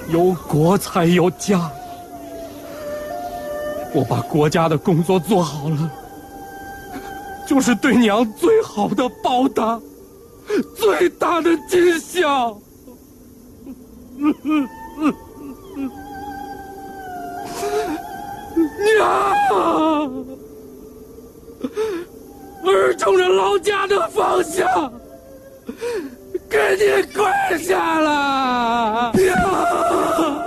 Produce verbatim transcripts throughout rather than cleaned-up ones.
有国才有家。我把国家的工作做好了，就是对娘最好的报答，最大的尽孝。娘，儿冲着老家的方向，给你跪下了，娘。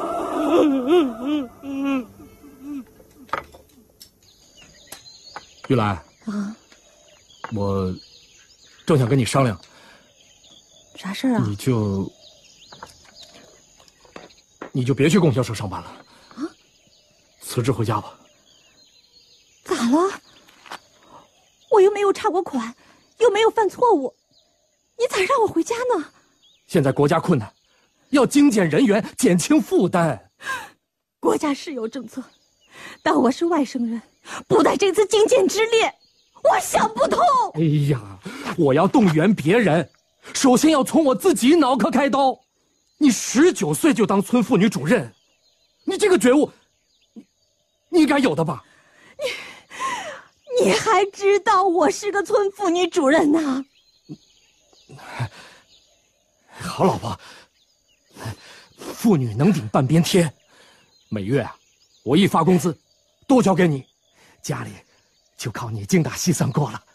玉兰啊， 我正想跟你商量， 啥事儿啊？ 你就你就别去供销社上班了， 啊， 辞职回家吧。 咋了？我又没有差过款，又没有犯错误，你咋让我回家呢？ 现在国家困难，要精简人员，减轻负担。 国家是有政策，但我是外省人，不在这次精简之列，我想不通。 哎呀，我要动员别人，首先要从我自己脑壳开刀。你十九岁就当村妇女主任，你这个觉悟，你你应该有的吧？ 你你还知道我是个村妇女主任呢？ 好老婆，妇女能顶半边天，每月啊，我一发工资，都交给你，家里就靠你精打细算过了。